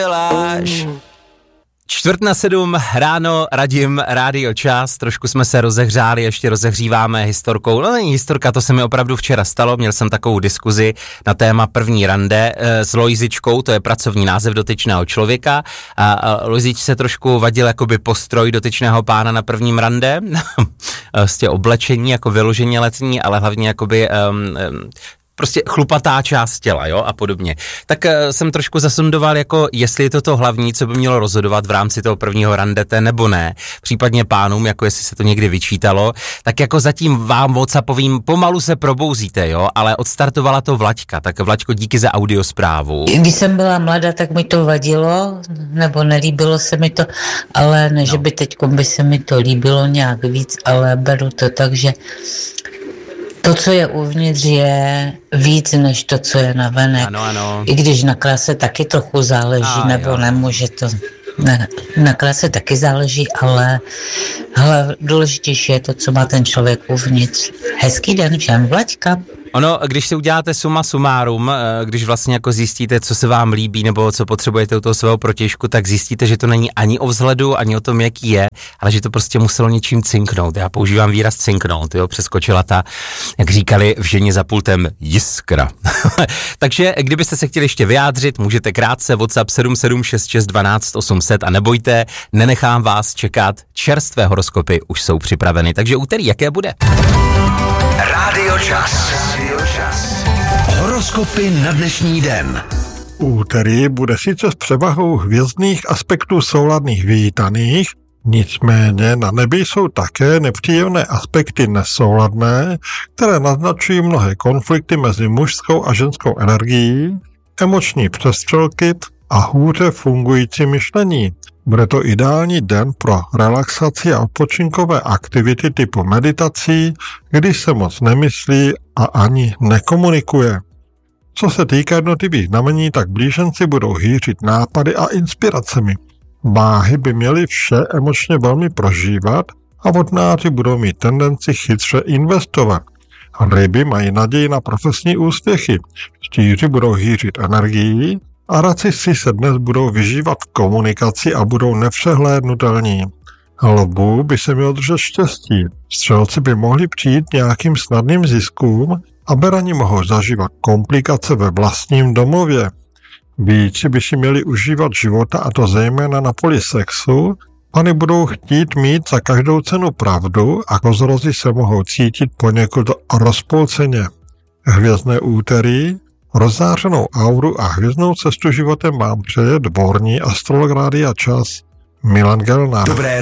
6:45 ráno, Radim, Rádio Čas, trošku jsme se rozehřáli, ještě rozehříváme historkou, no není historka, to se mi opravdu včera stalo, měl jsem takovou diskuzi na téma první rande s Lojzičkou, to je pracovní název dotyčného člověka a Lojzič se trošku vadil jakoby postroj dotyčného pána na prvním rande, vlastně oblečení jako vyloženě letní, ale hlavně jakoby prostě chlupatá část těla, jo, a podobně. Tak jsem trošku zasondoval, jako jestli je to hlavní, co by mělo rozhodovat v rámci toho prvního randete, nebo ne, případně pánům, jako jestli se to někdy vyčítalo, tak jako zatím vám WhatsAppovým pomalu se probouzíte, jo, ale odstartovala to Vlaďka, tak Vlaďko, díky za audiosprávu. Když jsem byla mladá, tak mi to vadilo, nebo nelíbilo se mi to, ale ne, že by teď by se mi to líbilo nějak víc, ale beru to tak, že to, co je uvnitř, je víc než to, co je navenek. Ano. I když na kráse taky trochu záleží, nebo nemůže to. Na kráse taky záleží, ale důležitější je to, co má ten člověk uvnitř. Hezký den všem, Vlaďka. Ono, když si uděláte suma sumárum, když vlastně jako zjistíte, co se vám líbí nebo co potřebujete u toho svého protějšku, tak zjistíte, že to není ani o vzhledu, ani o tom, jaký je, ale že to prostě muselo něčím cinknout. Já používám výraz cinknout, jo, přeskočila ta, jak říkali v ženě za pultem, jiskra. Takže kdybyste se chtěli ještě vyjádřit, můžete krátce WhatsApp 776612800 a nebojte, nenechám vás čekat, čerstvé horoskopy už jsou připraveny. Takže úterý, jaké bude? Rádio Čas. Horoskopy na dnešní den. Úterý bude sice s převahou hvězdných aspektů souladných vítaných, nicméně na nebi jsou také nepříjemné aspekty nesouladné, které naznačují mnohé konflikty mezi mužskou a ženskou energií, emoční přestřelky a hůře fungující myšlení. Bude to ideální den pro relaxaci a odpočinkové aktivity typu meditací, když se moc nemyslí a ani nekomunikuje. Co se týká jednotlivých znamení, tak blíženci budou hýřit nápady a inspiracemi. Váhy by měly vše emočně velmi prožívat a vodnáři budou mít tendenci chytře investovat. Ryby mají naději na profesní úspěchy, štíři budou hýřit energií a raci se dnes budou vyžívat v komunikaci a budou nepřehlédnutelní. Lvů by se mělo držet štěstí, střelci by mohli přijít nějakým snadným ziskům a berani mohou zažívat komplikace ve vlastním domově. Víci by si měli užívat života, a to zejména na poli sexu. Pany budou chtít mít za každou cenu pravdu a kozorozi se mohou cítit poněkud rozpolceně. Hvězdné úterý, rozzářenou auru a hvězdnou cestu životem vám přeje dvorní astrolog Rádia Čas Milan Gelnár.